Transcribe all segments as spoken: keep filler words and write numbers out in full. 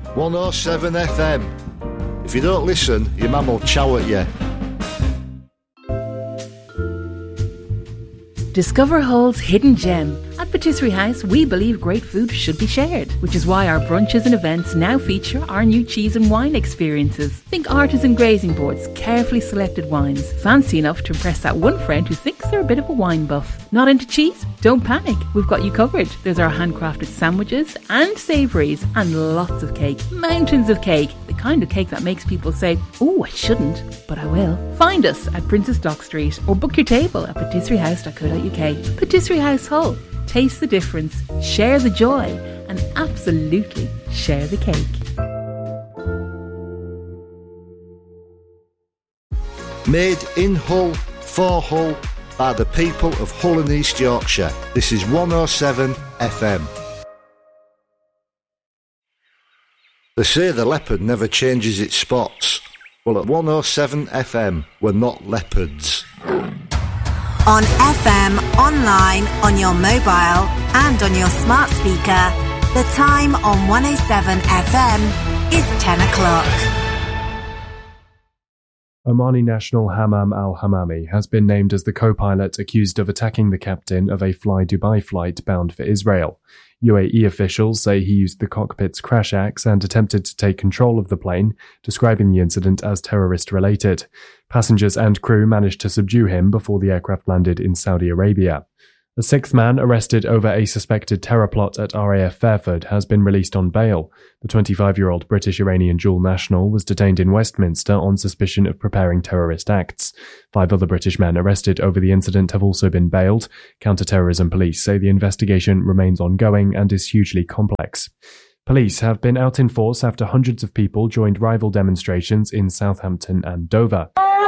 one oh seven F M. If you don't listen, your mum will chow at you. Discover Hull's hidden gem. At Patisserie House, we believe great food should be shared, which is why our brunches and events now feature our new cheese and wine experiences. Think artisan grazing boards, carefully selected wines, fancy enough to impress that one friend who thinks they're a bit of a wine buff. Not into cheese? Don't panic, we've got you covered. There's our handcrafted sandwiches and savouries and lots of cake, mountains of cake, the kind of cake that makes people say, oh, I shouldn't, but I will. Find us at Princess Dock Street or book your table at patisserie house dot co dot uk. Patisserie House Hull. Taste the difference, share the joy, and absolutely share the cake. Made in Hull, for Hull, by the people of Hull and East Yorkshire. This is one oh seven F M. They say the leopard never changes its spots. Well, at one oh seven F M, we're not leopards. On F M, online, on your mobile, and on your smart speaker, the time on one oh seven F M is ten o'clock. Omani national Hammam al-Hammami has been named as the co-pilot accused of attacking the captain of a Fly Dubai flight bound for Israel. U A E officials say he used the cockpit's crash axe and attempted to take control of the plane, describing the incident as terrorist-related. Passengers and crew managed to subdue him before the aircraft landed in Saudi Arabia. A sixth man arrested over a suspected terror plot at R A F Fairford has been released on bail. The twenty-five-year-old British-Iranian dual national was detained in Westminster on suspicion of preparing terrorist acts. Five other British men arrested over the incident have also been bailed. Counter-terrorism police say the investigation remains ongoing and is hugely complex. Police have been out in force after hundreds of people joined rival demonstrations in Southampton and Dover.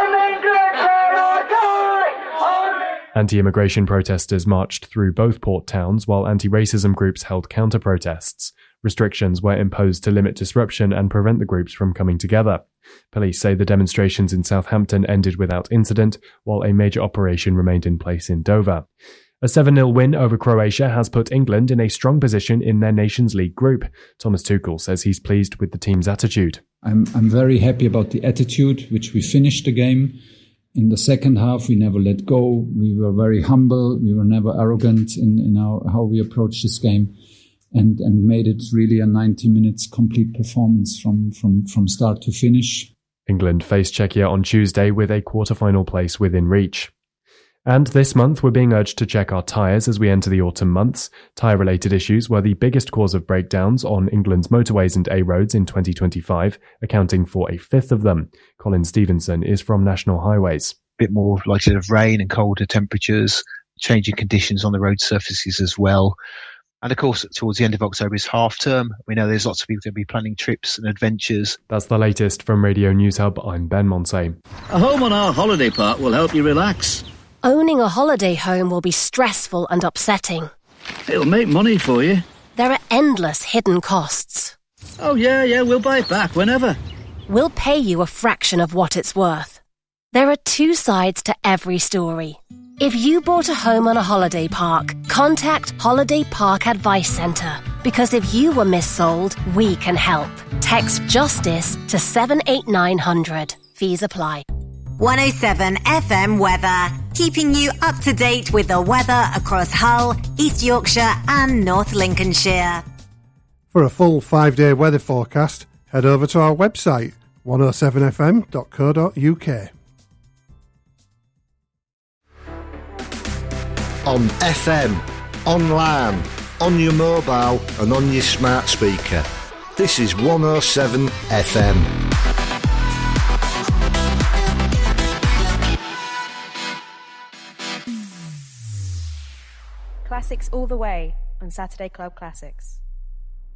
Anti-immigration protesters marched through both port towns while anti-racism groups held counter-protests. Restrictions were imposed to limit disruption and prevent the groups from coming together. Police say the demonstrations in Southampton ended without incident, while a major operation remained in place in Dover. A seven nil win over Croatia has put England in a strong position in their Nations League group. Thomas Tuchel says he's pleased with the team's attitude. I'm, I'm very happy about the attitude, which we finished the game. In the second half, we never let go. We were very humble. We were never arrogant in, in our, how we approached this game, and, and made it really a ninety minutes complete performance from, from, from start to finish. England face Czechia on Tuesday with a quarter-final place within reach. And this month, we're being urged to check our tyres as we enter the autumn months. Tyre-related issues were the biggest cause of breakdowns on England's motorways and A roads in twenty twenty-five, accounting for a fifth of them. Colin Stevenson is from National Highways. A bit more likely of rain and colder temperatures, changing conditions on the road surfaces as well. And of course, towards the end of October is half term. We know there's lots of people going to be planning trips and adventures. That's the latest from Radio News Hub. I'm Ben Monsey. A home on our holiday park will help you relax. Owning a holiday home will be stressful and upsetting. It'll make money for you. There are endless hidden costs. Oh yeah, yeah, we'll buy it back whenever. We'll pay you a fraction of what it's worth. There are two sides to every story. If you bought a home on a holiday park, contact Holiday Park Advice Centre. Because if you were missold, we can help. Text JUSTICE to seven eight nine hundred. Fees apply. one oh seven F M weather, keeping you up to date with the weather across Hull, East Yorkshire and North Lincolnshire. For a full five-day weather forecast, head over to our website, one oh seven f m dot co dot u k. On F M, online, on your mobile and on your smart speaker. This is one oh seven F M. Classics all the way on Saturday Club Classics.